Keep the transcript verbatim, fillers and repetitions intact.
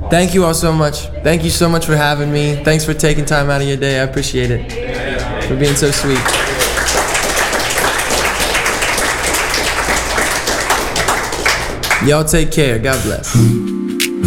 Thank you all so much. Thank you so much for having me. Thanks for taking time out of your day. I appreciate it. For being so sweet. Y'all take care. God bless.